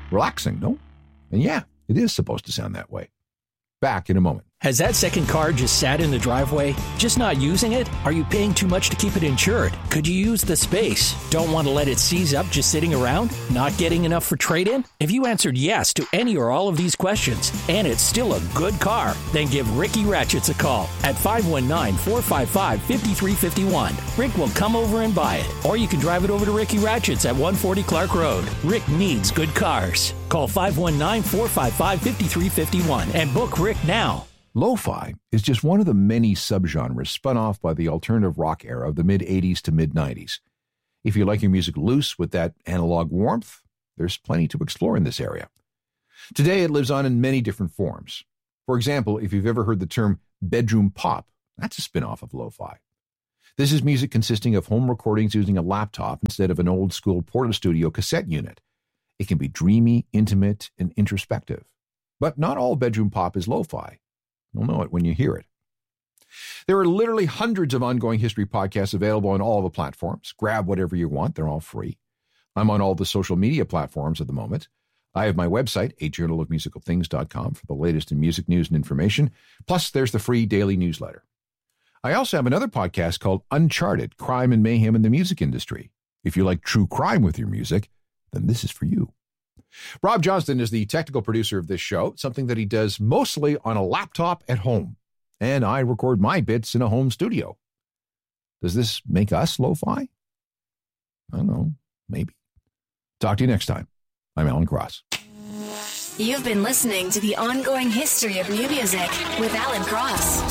Relaxing, no? And yeah, it is supposed to sound that way. Back in a moment. Has that second car just sat in the driveway? Just not using it? Are you paying too much to keep it insured? Could you use the space? Don't want to let it seize up just sitting around? Not getting enough for trade-in? If you answered yes to any or all of these questions, and it's still a good car, then give Ricky Ratchets a call at 519-455-5351. Rick will come over and buy it. Or you can drive it over to Ricky Ratchets at 140 Clark Road. Rick needs good cars. Call 519-455-5351 and book Rick now. Lo-fi is just one of the many subgenres spun off by the alternative rock era of the mid-'80s to mid-'90s. If you like your music loose with that analog warmth, there's plenty to explore in this area. Today, it lives on in many different forms. For example, if you've ever heard the term bedroom pop, that's a spin-off of lo-fi. This is music consisting of home recordings using a laptop instead of an old-school Portastudio cassette unit. It can be dreamy, intimate, and introspective. But not all bedroom pop is lo-fi. You'll know it when you hear it. There are literally hundreds of ongoing history podcasts available on all the platforms. Grab whatever you want. They're all free. I'm on all the social media platforms at the moment. I have my website, ajournalofmusicalthings.com, for the latest in music news and information. Plus, there's the free daily newsletter. I also have another podcast called Uncharted, Crime and Mayhem in the Music Industry. If you like true crime with your music, then this is for you. Rob Johnston is the technical producer of this show, something that he does mostly on a laptop at home. And I record my bits in a home studio. Does this make us lo-fi? I don't know. Maybe. Talk to you next time. I'm Alan Cross. You've been listening to The Ongoing History of New Music with Alan Cross.